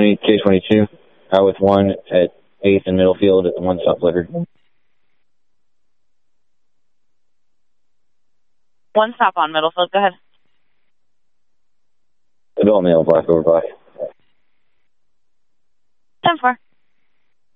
County, K22. Out with 1 at 8th and Middlefield at the 1 stop littered. 1 stop on Middlefield, go ahead. Adult male, black over black. 10-4.